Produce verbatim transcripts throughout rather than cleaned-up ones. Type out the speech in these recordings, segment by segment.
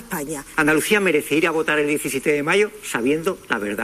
España. Andalucía merece ir a votar el diecisiete de mayo sabiendo la verdad.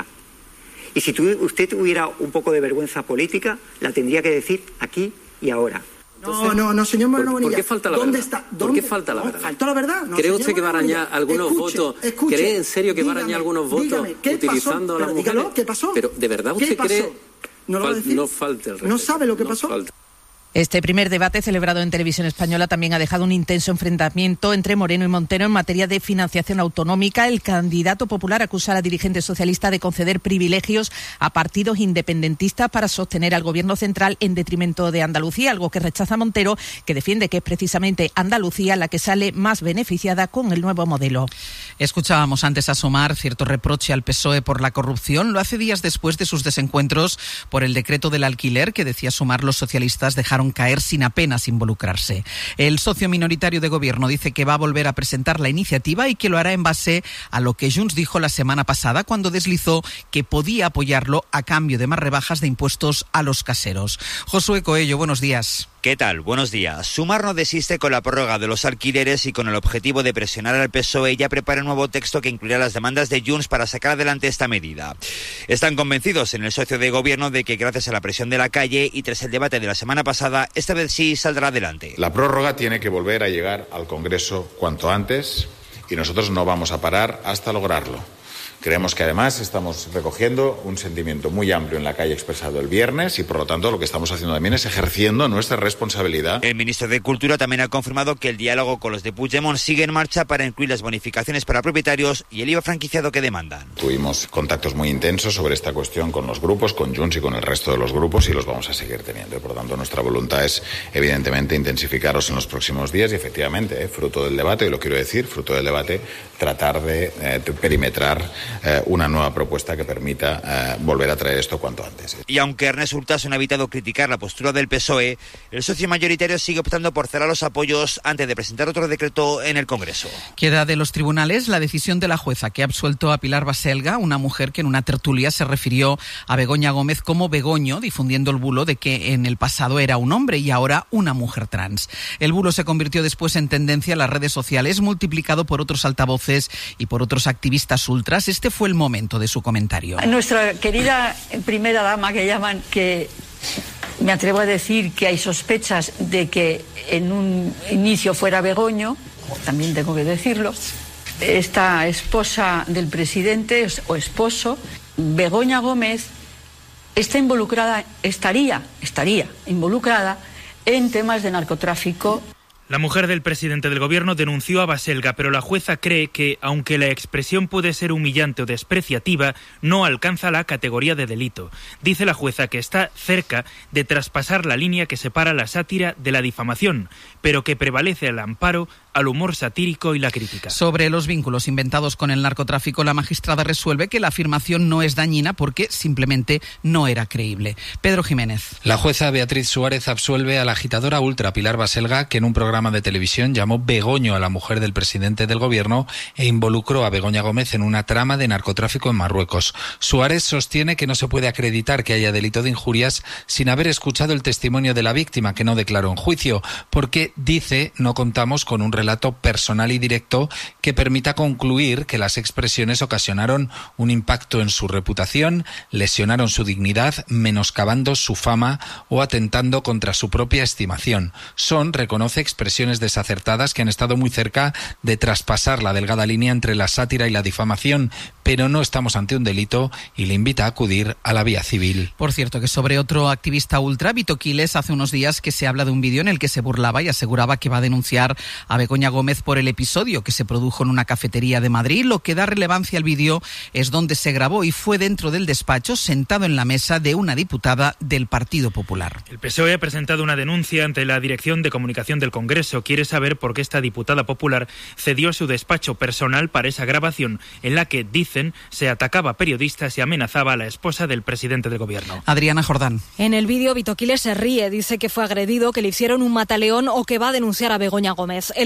Y si tu, usted tuviera un poco de vergüenza política, la tendría que decir aquí y ahora. No, no, no, señor Moreno Bonilla. ¿Por qué falta la ¿Dónde verdad? está? ¿Dónde? ¿Por qué falta la no, verdad? ¿Falta la verdad? No, ¿Cree usted que va a arañar algunos escuche, votos? Escuche, ¿Cree en serio que dígame, va a arañar algunos votos dígame, ¿qué utilizando pasó? a las Pero mujeres? dígalo, ¿qué pasó? Pero ¿de verdad usted ¿Qué pasó? cree? ¿No lo va a decir? No falta el respeto. ¿No sabe lo que no pasó? Falta. Este primer debate celebrado en Televisión Española también ha dejado un intenso enfrentamiento entre Moreno y Montero en materia de financiación autonómica. El candidato popular acusa a la dirigente socialista de conceder privilegios a partidos independentistas para sostener al gobierno central en detrimento de Andalucía, algo que rechaza Montero, que defiende que es precisamente Andalucía la que sale más beneficiada con el nuevo modelo. Escuchábamos antes a Sumar cierto reproche al P S O E por la corrupción. Lo hace días después de sus desencuentros por el decreto del alquiler que, decía Sumar, los socialistas dejaron caer sin apenas involucrarse. El socio minoritario de gobierno dice que va a volver a presentar la iniciativa y que lo hará en base a lo que Junts dijo la semana pasada cuando deslizó que podía apoyarlo a cambio de más rebajas de impuestos a los caseros. Josué Coello, buenos días. ¿Qué tal? Buenos días. Sumar no desiste con la prórroga de los alquileres y con el objetivo de presionar al P S O E ya prepara un nuevo texto que incluirá las demandas de Junts para sacar adelante esta medida. Están convencidos en el socio de gobierno de que gracias a la presión de la calle y tras el debate de la semana pasada, esta vez sí saldrá adelante. La prórroga tiene que volver a llegar al Congreso cuanto antes y nosotros no vamos a parar hasta lograrlo. Creemos que además estamos recogiendo un sentimiento muy amplio en la calle expresado el viernes y por lo tanto lo que estamos haciendo también es ejerciendo nuestra responsabilidad. El ministro de Cultura también ha confirmado que el diálogo con los de Puigdemont sigue en marcha para incluir las bonificaciones para propietarios y el I V A franquiciado que demandan. Tuvimos contactos muy intensos sobre esta cuestión con los grupos, con Junts y con el resto de los grupos y los vamos a seguir teniendo. Y por lo tanto nuestra voluntad es evidentemente intensificarlos en los próximos días y efectivamente, eh, fruto del debate, y lo quiero decir, fruto del debate, tratar de, eh, de perimetrar Eh, una nueva propuesta que permita eh, volver a traer esto cuanto antes. Y aunque Ernest Urtasun ha evitado criticar la postura del P S O E, el socio mayoritario sigue optando por cerrar los apoyos antes de presentar otro decreto en el Congreso. Queda de los tribunales la decisión de la jueza que ha absuelto a Pilar Baselga, una mujer que en una tertulia se refirió a Begoña Gómez como Begoño, difundiendo el bulo de que en el pasado era un hombre y ahora una mujer trans. El bulo se convirtió después en tendencia en las redes sociales, multiplicado por otros altavoces y por otros activistas ultras. Este fue el momento de su comentario. Nuestra querida primera dama, que llaman, que me atrevo a decir que hay sospechas de que en un inicio fuera Begoño, también tengo que decirlo, esta esposa del presidente o esposo, Begoña Gómez, está involucrada, estaría, estaría involucrada en temas de narcotráfico. La mujer del presidente del gobierno denunció a Baselga, pero la jueza cree que, aunque la expresión puede ser humillante o despreciativa, no alcanza la categoría de delito. Dice la jueza que está cerca de traspasar la línea que separa la sátira de la difamación, pero que prevalece el amparo al humor satírico y la crítica. Sobre los vínculos inventados con el narcotráfico, la magistrada resuelve que la afirmación no es dañina porque simplemente no era creíble. Pedro Jiménez. La jueza Beatriz Suárez absuelve a la agitadora ultra Pilar Baselga, que en un programa de televisión llamó Begoño a la mujer del presidente del gobierno e involucró a Begoña Gómez en una trama de narcotráfico en Marruecos. Suárez sostiene que no se puede acreditar que haya delito de injurias sin haber escuchado el testimonio de la víctima, que no declaró en juicio, porque, dice, no contamos con un relato personal y directo que permita concluir que las expresiones ocasionaron un impacto en su reputación, lesionaron su dignidad, menoscabando su fama o atentando contra su propia estimación. Son, reconoce, expresiones desacertadas que han estado muy cerca de traspasar la delgada línea entre la sátira y la difamación, pero no estamos ante un delito y le invita a acudir a la vía civil. Por cierto, que sobre otro activista ultra, Vito Quiles, hace unos días que se habla de un vídeo en el que se burlaba y aseguraba que va a denunciar a Begoña Gómez por el episodio que se produjo en una cafetería de Madrid. Lo que da relevancia al vídeo es donde se grabó y fue dentro del despacho, sentado en la mesa de una diputada del Partido Popular. El P S O E ha presentado una denuncia ante la Dirección de Comunicación del Congreso. Quiere saber por qué esta diputada popular cedió su despacho personal para esa grabación en la que, dicen, se atacaba a periodistas y amenazaba a la esposa del presidente del gobierno. Adriana Jordán. En el vídeo, Vito Quiles se ríe, dice que fue agredido, que le hicieron un mataleón o que va a denunciar a Begoña Gómez. El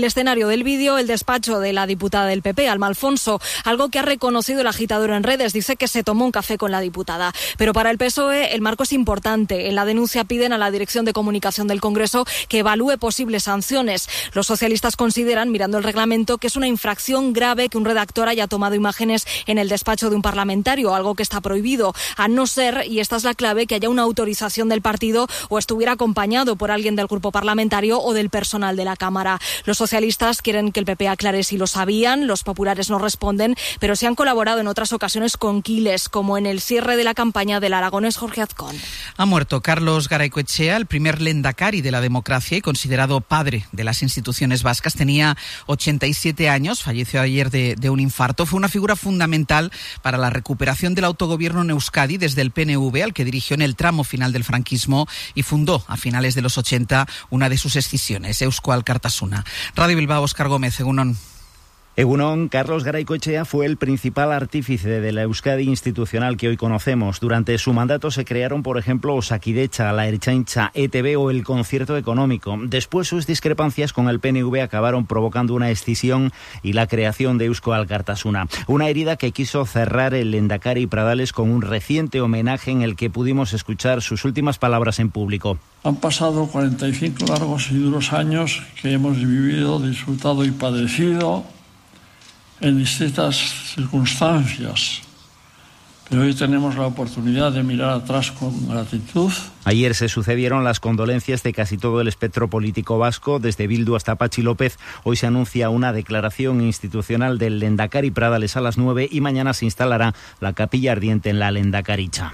escenario del vídeo, el despacho de la diputada del P P, Alma Alfonso, algo que ha reconocido el agitador en redes. Dice que se tomó un café con la diputada. Pero para el P S O E el marco es importante. En la denuncia piden a la Dirección de Comunicación del Congreso que evalúe posibles sanciones. Los socialistas consideran, mirando el reglamento, que es una infracción grave que un redactor haya tomado imágenes en el despacho de un parlamentario, algo que está prohibido, a no ser, y esta es la clave, que haya una autorización del partido o estuviera acompañado por alguien del grupo parlamentario o del personal de la Cámara. Los socialistas quieren que el P P aclare si lo sabían, los populares no responden, pero sí han colaborado en otras ocasiones con Quiles, como en el cierre de la campaña del aragonés Jorge Azcón. Ha muerto Carlos Garaycoechea, el primer lehendakari de la democracia y considerado padre de las instituciones vascas. Tenía ochenta y siete años, falleció ayer de, de un infarto. Fue una figura fundamental para la recuperación del autogobierno en Euskadi desde el P N V, al que dirigió en el tramo final del franquismo, y fundó a finales de los ochenta una de sus escisiones, Eusko Alkartasuna. Radio Bilbao, Óscar Gómez, Egunon. Egunon, Carlos Garaycoechea fue el principal artífice de la Euskadi institucional que hoy conocemos. Durante su mandato se crearon, por ejemplo, Osakidecha, la Ertzaintza, E T B o el Concierto Económico. Después sus discrepancias con el P N V acabaron provocando una escisión y la creación de Eusko Alkartasuna. Una herida que quiso cerrar el lehendakari Pradales con un reciente homenaje en el que pudimos escuchar sus últimas palabras en público. Han pasado cuarenta y cinco largos y duros años que hemos vivido, disfrutado y padecido en distintas circunstancias, pero hoy tenemos la oportunidad de mirar atrás con gratitud. Ayer se sucedieron las condolencias de casi todo el espectro político vasco, desde Bildu hasta Patxi López. Hoy se anuncia una declaración institucional del lehendakari Pradales a las nueve y mañana se instalará la capilla ardiente en la Lehendakaritza.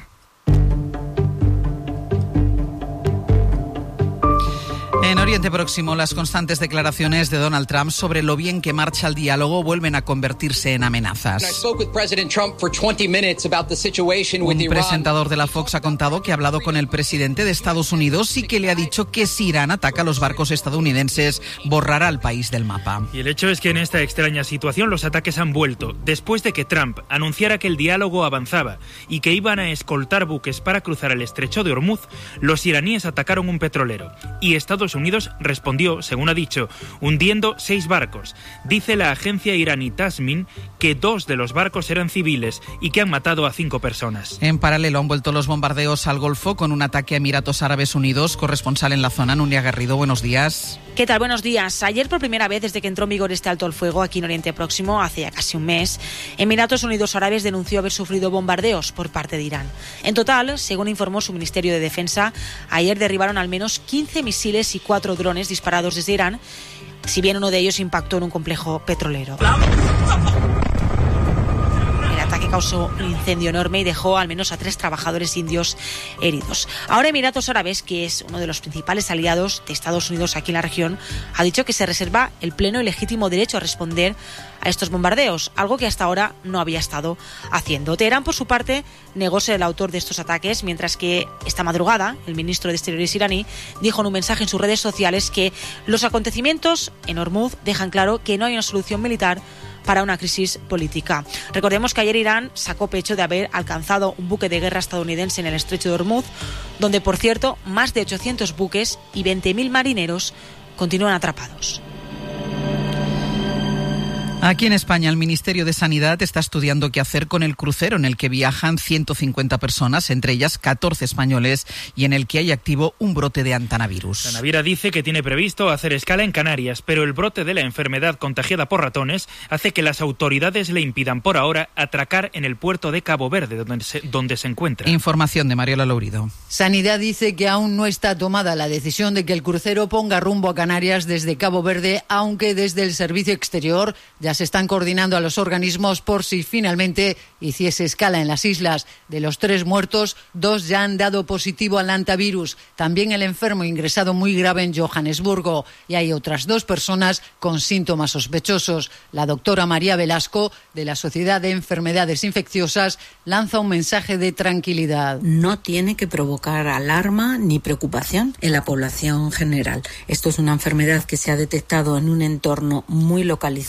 En Oriente Próximo, las constantes declaraciones de Donald Trump sobre lo bien que marcha el diálogo vuelven a convertirse en amenazas. Un presentador de la Fox ha contado que ha hablado con el presidente de Estados Unidos y que le ha dicho que si Irán ataca los barcos estadounidenses, borrará al país del mapa. Y el hecho es que en esta extraña situación los ataques han vuelto, después de que Trump anunciara que el diálogo avanzaba y que iban a escoltar buques para cruzar el estrecho de Hormuz. Los iraníes atacaron un petrolero y Estados Unidos respondió, según ha dicho, hundiendo seis barcos. Dice la agencia iraní Tasmin que dos de los barcos eran civiles y que han matado a cinco personas. En paralelo han vuelto los bombardeos al Golfo con un ataque a Emiratos Árabes Unidos. Corresponsal en la zona, Nuria Garrido, buenos días. ¿Qué tal? Buenos días. Ayer, por primera vez desde que entró en vigor este alto el fuego aquí en Oriente Próximo, hace ya casi un mes, Emiratos Unidos Árabes denunció haber sufrido bombardeos por parte de Irán. En total, según informó su Ministerio de Defensa, ayer derribaron al menos quince misiles y cuatro drones disparados desde Irán, si bien uno de ellos impactó en un complejo petrolero. El ataque causó un incendio enorme y dejó al menos a tres trabajadores indios heridos. Ahora Emiratos Árabes, que es uno de los principales aliados de Estados Unidos aquí en la región, ha dicho que se reserva el pleno y legítimo derecho a responder a estos bombardeos, algo que hasta ahora no había estado haciendo. Teherán, por su parte, negó ser el autor de estos ataques, mientras que esta madrugada el ministro de Exteriores iraní dijo en un mensaje en sus redes sociales que los acontecimientos en Hormuz dejan claro que no hay una solución militar para una crisis política. Recordemos que ayer Irán sacó pecho de haber alcanzado un buque de guerra estadounidense en el estrecho de Hormuz, donde, por cierto, más de ochocientos buques y veinte mil marineros continúan atrapados. Aquí en España, el Ministerio de Sanidad está estudiando qué hacer con el crucero en el que viajan ciento cincuenta personas, entre ellas catorce españoles, y en el que hay activo un brote de antanavirus. La naviera dice que tiene previsto hacer escala en Canarias, pero el brote de la enfermedad contagiada por ratones hace que las autoridades le impidan por ahora atracar en el puerto de Cabo Verde, donde se, donde se encuentra. Información de Mariola Lourido. Sanidad dice que aún no está tomada la decisión de que el crucero ponga rumbo a Canarias desde Cabo Verde, aunque desde el Servicio Exterior ya se están coordinando a los organismos por si finalmente hiciese escala en las islas. De los tres muertos, dos ya han dado positivo al hantavirus. También el enfermo ingresado muy grave en Johannesburgo. Y hay otras dos personas con síntomas sospechosos. La doctora María Velasco, de la Sociedad de Enfermedades Infecciosas, lanza un mensaje de tranquilidad. No tiene que provocar alarma ni preocupación en la población general. Esto es una enfermedad que se ha detectado en un entorno muy localizado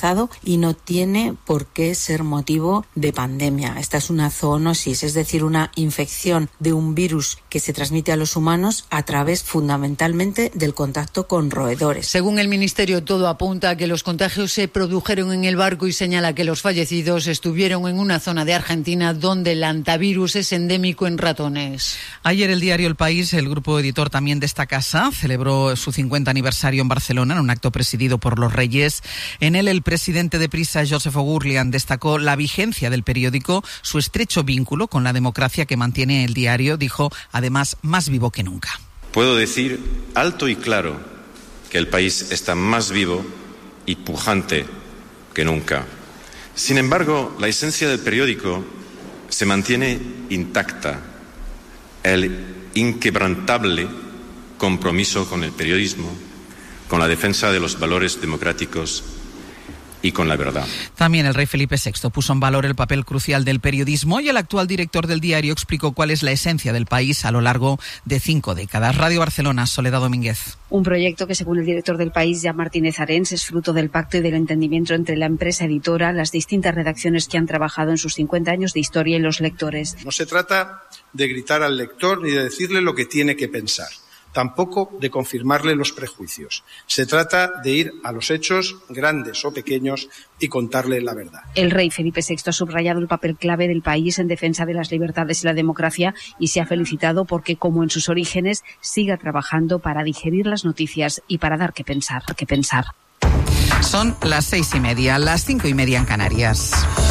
y no tiene por qué ser motivo de pandemia. Esta es una zoonosis, es decir, una infección de un virus que se transmite a los humanos a través fundamentalmente del contacto con roedores. Según el Ministerio, todo apunta a que los contagios se produjeron en el barco y señala que los fallecidos estuvieron en una zona de Argentina donde el hantavirus es endémico en ratones. Ayer el diario El País, el grupo editor también de esta casa, celebró su cincuenta aniversario en Barcelona en un acto presidido por los Reyes. En él el presidente de Prisa, Josep Ourlian, destacó la vigencia del periódico, su estrecho vínculo con la democracia que mantiene el diario, dijo, además, más vivo que nunca. Puedo decir alto y claro que el país está más vivo y pujante que nunca. Sin embargo, la esencia del periódico se mantiene intacta. El inquebrantable compromiso con el periodismo, con la defensa de los valores democráticos y con la verdad. También el rey Felipe sexto puso en valor el papel crucial del periodismo y el actual director del diario explicó cuál es la esencia del país a lo largo de cinco décadas. Radio Barcelona, Soledad Domínguez. Un proyecto que, según el director del País, Jan Martínez Arens, es fruto del pacto y del entendimiento entre la empresa editora, las distintas redacciones que han trabajado en sus cincuenta años de historia y los lectores. No se trata de gritar al lector ni de decirle lo que tiene que pensar. Tampoco de confirmarle los prejuicios. Se trata de ir a los hechos, grandes o pequeños, y contarle la verdad. El rey Felipe sexto ha subrayado el papel clave del país en defensa de las libertades y la democracia y se ha felicitado porque, como en sus orígenes, siga trabajando para digerir las noticias y para dar que pensar, que pensar. Son las seis y media, las cinco y media en Canarias.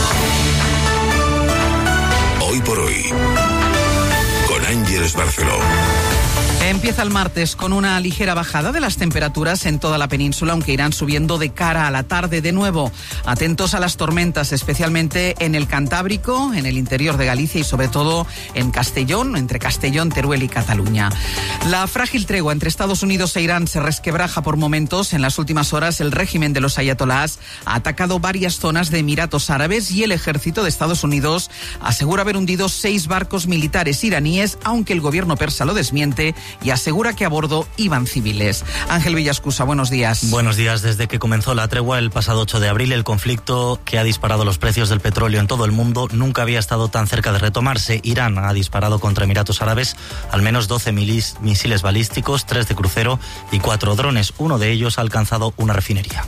Hoy por hoy, con Ángeles Barceló. Empieza el martes con una ligera bajada de las temperaturas en toda la península, aunque irán subiendo de cara a la tarde de nuevo. Atentos a las tormentas, especialmente en el Cantábrico, en el interior de Galicia y sobre todo en Castellón, entre Castellón, Teruel y Cataluña. La frágil tregua entre Estados Unidos e Irán se resquebraja por momentos. En las últimas horas, el régimen de los ayatolás ha atacado varias zonas de Emiratos Árabes y el ejército de Estados Unidos asegura haber hundido seis barcos militares iraníes, aunque el gobierno persa lo desmiente y asegura que a bordo iban civiles. Ángel Villascusa, buenos días. Buenos días. Desde que comenzó la tregua el pasado ocho de abril, el conflicto que ha disparado los precios del petróleo en todo el mundo nunca había estado tan cerca de retomarse. Irán ha disparado contra Emiratos Árabes al menos doce milis, misiles balísticos, tres de crucero y cuatro drones. Uno de ellos ha alcanzado una refinería.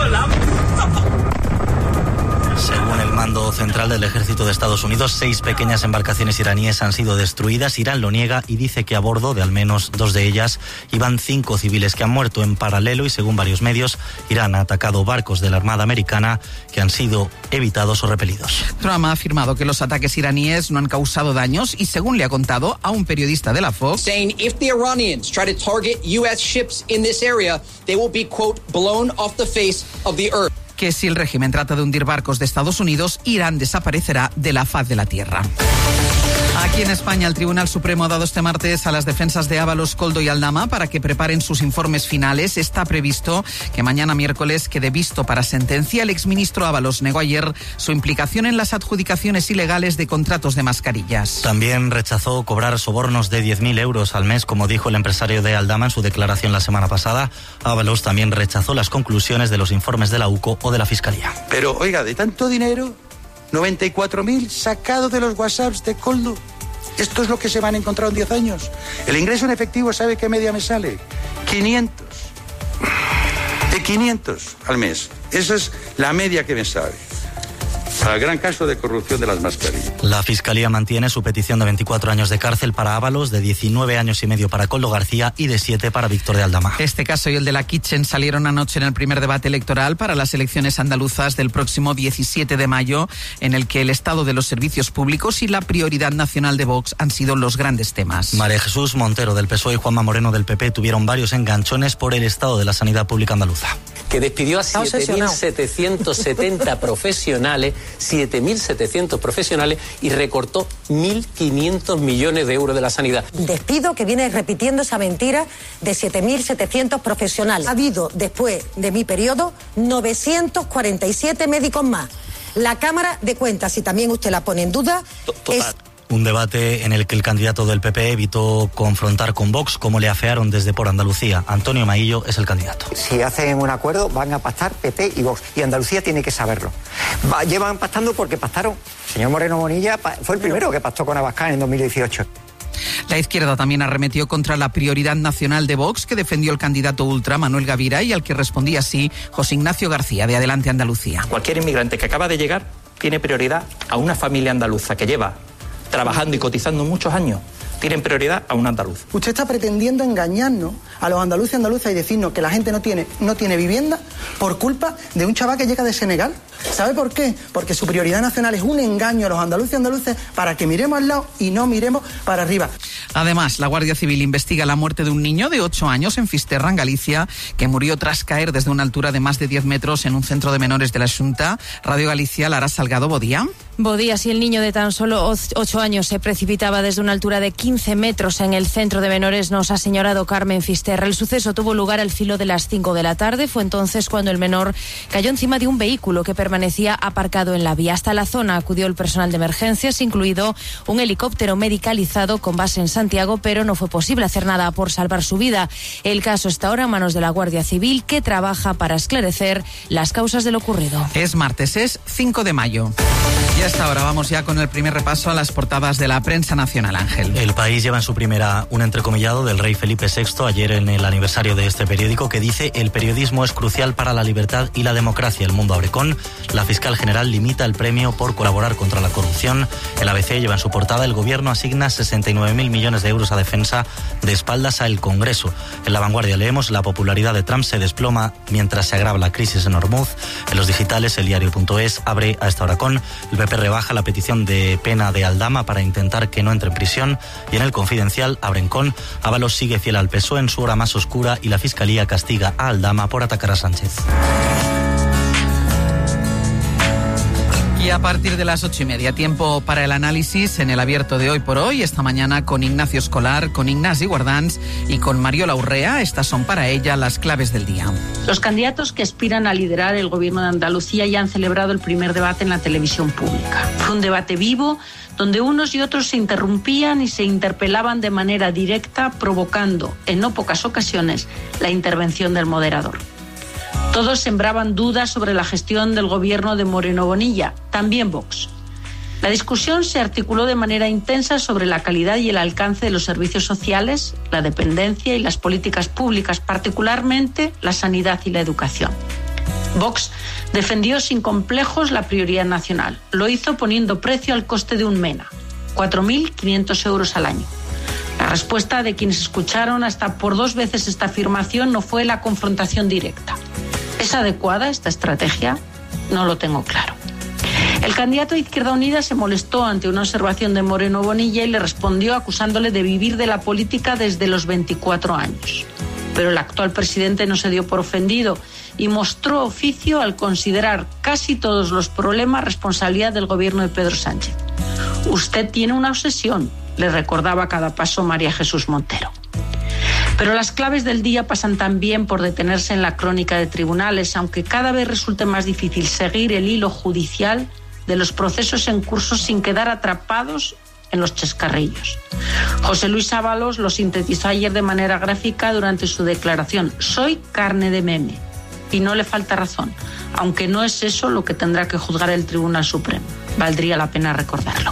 Según el mando central del ejército de Estados Unidos, seis pequeñas embarcaciones iraníes han sido destruidas. Irán lo niega y dice que a bordo de al menos dos de ellas iban cinco civiles que han muerto. En paralelo y según varios medios, Irán ha atacado barcos de la Armada Americana que han sido evitados o repelidos. Trump ha afirmado que los ataques iraníes no han causado daños y, según le ha contado a un periodista de la Fox, saying if the Iranians try to target U S ships in this area, they will be, quote, blown off the face of the earth. Que si el régimen trata de hundir barcos de Estados Unidos, Irán desaparecerá de la faz de la tierra. Aquí en España, el Tribunal Supremo ha dado este martes a las defensas de Ábalos, Koldo y Aldama para que preparen sus informes finales. Está previsto que mañana miércoles quede visto para sentencia. El exministro Ábalos negó ayer su implicación en las adjudicaciones ilegales de contratos de mascarillas. También rechazó cobrar sobornos de diez mil euros al mes, como dijo el empresario de Aldama en su declaración la semana pasada. Ábalos también rechazó las conclusiones de los informes de la U C O o de la Fiscalía. Pero, oiga, de tanto dinero, noventa y cuatro mil sacados de los WhatsApps de Koldo. Esto es lo que se van a encontrar en diez años. El ingreso en efectivo, ¿sabe qué media me sale? quinientos. De quinientos al mes. Esa es la media que me sale. Para el gran caso de corrupción de las mascarillas. La Fiscalía mantiene su petición de veinticuatro años de cárcel para Ábalos, de diecinueve años y medio para Koldo García y de siete para Víctor de Aldama. Este caso y el de la Kitchen salieron anoche en el primer debate electoral para las elecciones andaluzas del próximo diecisiete de mayo, en el que el estado de los servicios públicos y la prioridad nacional de Vox han sido los grandes temas. María Jesús Montero del P S O E y Juanma Moreno del P P tuvieron varios enganchones por el estado de la sanidad pública andaluza. Que despidió a siete mil setecientos setenta profesionales, siete mil setecientos profesionales y recortó mil quinientos millones de euros de la sanidad. Despido que viene repitiendo esa mentira de siete mil setecientos profesionales. Ha habido, después de mi periodo, novecientos cuarenta y siete médicos más. La Cámara de Cuentas, si también usted la pone en duda, Total. es Un debate en el que el candidato del P P evitó confrontar con Vox, como le afearon desde Por Andalucía. Antonio Maillo es el candidato. Si hacen un acuerdo, van a pactar P P y Vox. Y Andalucía tiene que saberlo. Va, llevan pactando porque pactaron. El señor Moreno Bonilla fue el primero que pactó con Abascal en dos mil dieciocho. La izquierda también arremetió contra la prioridad nacional de Vox, que defendió el candidato ultra Manuel Gavira, y al que respondía así José Ignacio García, de Adelante Andalucía. Cualquier inmigrante que acaba de llegar tiene prioridad a una familia andaluza que lleva trabajando y cotizando muchos años. Tienen prioridad a un andaluz. Usted está pretendiendo engañarnos a los andaluces y andaluzas y decirnos que la gente no tiene, no tiene vivienda por culpa de un chaval que llega de Senegal. ¿Sabe por qué? Porque su prioridad nacional es un engaño a los andaluces y andaluces para que miremos al lado y no miremos para arriba. Además, la Guardia Civil investiga la muerte de un niño de ocho años en Fisterra, en Galicia, que murió tras caer desde una altura de más de diez metros en un centro de menores de la Xunta. Radio Galicia, Lara Salgado, Bodía. Bodía, si el niño de tan solo ocho años se precipitaba desde una altura de quince metros en el centro de menores, nos ha señalado Carmen Fisterra. El suceso tuvo lugar al filo de las cinco de la tarde. Fue entonces cuando el menor cayó encima de un vehículo que permanecía aparcado en la vía. Hasta la zona acudió el personal de emergencias, incluido un helicóptero medicalizado con base en Santiago, pero no fue posible hacer nada por salvar su vida. El caso está ahora en manos de la Guardia Civil, que trabaja para esclarecer las causas de lo ocurrido. Es martes, es cinco de mayo. Y hasta ahora vamos ya con el primer repaso a las portadas de la prensa nacional, Ángel. El País lleva en su primera un entrecomillado del rey Felipe sexto ayer en el aniversario de este periódico, que dice: el periodismo es crucial para la libertad y la democracia. El Mundo abre con: la fiscal general limita el premio por colaborar contra la corrupción. El A B C lleva en su portada: el gobierno asigna sesenta y nueve mil millones de euros a defensa de espaldas al Congreso. En La Vanguardia leemos: la popularidad de Trump se desploma mientras se agrava la crisis en Hormuz. En los digitales, el diario punto es abre a esta hora con: el P P rebaja la petición de pena de Aldama para intentar que no entre en prisión. Y en el Confidencial abren con: Ábalos sigue fiel al P S O E en su hora más oscura y la Fiscalía castiga a Aldama por atacar a Sánchez. Y a partir de las ocho y media, tiempo para el análisis en el abierto de Hoy por Hoy, esta mañana con Ignacio Escolar, con Ignasi Guardans y con Mariola Urrea. Estas son para ella las claves del día. Los candidatos que aspiran a liderar el gobierno de Andalucía ya han celebrado el primer debate en la televisión pública. Fue un debate vivo, donde unos y otros se interrumpían y se interpelaban de manera directa, provocando, en no pocas ocasiones, la intervención del moderador. Todos sembraban dudas sobre la gestión del gobierno de Moreno Bonilla, también Vox. La discusión se articuló de manera intensa sobre la calidad y el alcance de los servicios sociales, la dependencia y las políticas públicas, particularmente la sanidad y la educación. Vox defendió sin complejos la prioridad nacional. Lo hizo poniendo precio al coste de un MENA, cuatro mil quinientos euros al año. La respuesta de quienes escucharon hasta por dos veces esta afirmación no fue la confrontación directa. ¿Es adecuada esta estrategia? No lo tengo claro. El candidato de Izquierda Unida se molestó ante una observación de Moreno Bonilla y le respondió acusándole de vivir de la política desde los veinticuatro años. Pero el actual presidente no se dio por ofendido y mostró oficio al considerar casi todos los problemas responsabilidad del gobierno de Pedro Sánchez. Usted tiene una obsesión, le recordaba a cada paso María Jesús Montero. Pero las claves del día pasan también por detenerse en la crónica de tribunales, aunque cada vez resulte más difícil seguir el hilo judicial de los procesos en curso sin quedar atrapados en los chascarrillos. José Luis Ábalos lo sintetizó ayer de manera gráfica durante su declaración: soy carne de meme. Y no le falta razón, aunque no es eso lo que tendrá que juzgar el Tribunal Supremo. Valdría la pena recordarlo.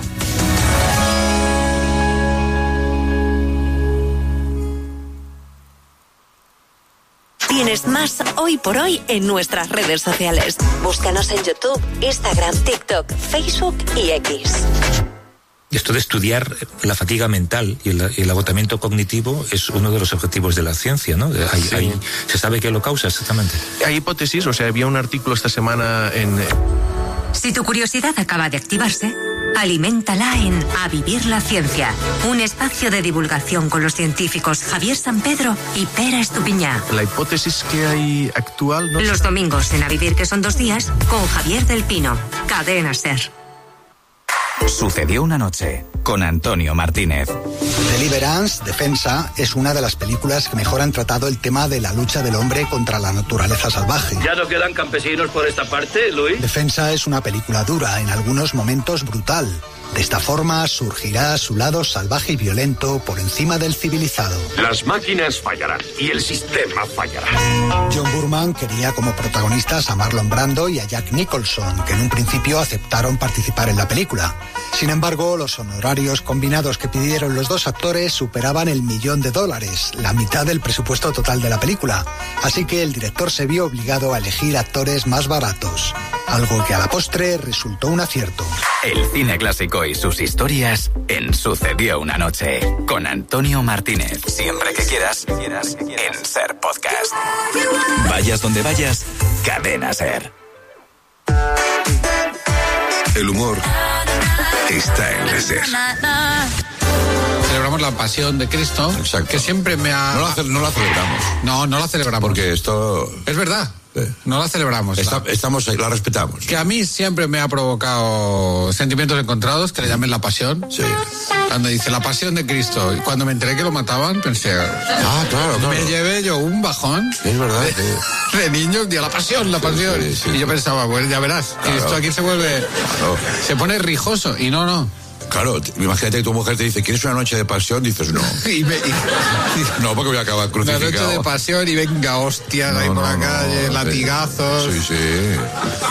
Tienes más Hoy por Hoy en nuestras redes sociales. Búscanos en YouTube, Instagram, TikTok, Facebook y X. Esto de estudiar la fatiga mental y el, el agotamiento cognitivo es uno de los objetivos de la ciencia, ¿no? Hay, sí. hay, ¿Se sabe qué lo causa exactamente? Hay hipótesis, o sea, había un artículo esta semana en... Si tu curiosidad acaba de activarse, aliméntala en A Vivir la Ciencia, un espacio de divulgación con los científicos Javier Sampedro y Pera Estupiñá. La hipótesis que hay actual... No los domingos en A Vivir, que son dos días, con Javier del Pino, Cadena SER. Sucedió una noche con Antonio Martínez. Deliverance, Defensa, es una de las películas que mejor han tratado el tema de la lucha del hombre contra la naturaleza salvaje. ¿Ya no quedan campesinos por esta parte, Luis? Defensa es una película dura, en algunos momentos brutal. De esta forma surgirá su lado salvaje y violento por encima del civilizado. Las máquinas fallarán y el sistema fallará. John Boorman quería como protagonistas a Marlon Brando y a Jack Nicholson, que en un principio aceptaron participar en la película. Sin embargo, los honorarios combinados que pidieron los dos actores superaban el millón de dólares, la mitad del presupuesto total de la película. Así que el director se vio obligado a elegir actores más baratos, algo que a la postre resultó un acierto. El cine clásico y sus historias en Sucedió una noche con Antonio Martínez. Siempre que quieras, en Ser Podcast. Vayas donde vayas, Cadena Ser. El humor está en la Ser. Celebramos la pasión de Cristo. Exacto. Que siempre me ha... No la, no la celebramos. No, no la celebramos. Porque esto... Es verdad. No la celebramos. Está, estamos ahí, la respetamos. Que a mí siempre me ha provocado sentimientos encontrados, que le llamen la pasión. Sí. Cuando dice la pasión de Cristo, y cuando me enteré que lo mataban, pensé... Ah, claro, claro. Me llevé yo un bajón. Es verdad. De, sí. de niño, un día, la pasión, la pasión. Sí, sí. Y yo pensaba, bueno, ya verás, claro. Cristo aquí se vuelve... Claro. Se pone rijoso, y no, no. Claro, imagínate que tu mujer te dice, ¿quieres una noche de pasión? Dices, no. y me, y, no, porque voy a acabar crucificado. Una noche de pasión y venga, hostias, no, ahí por no, la calle, no, latigazos. Sí, sí.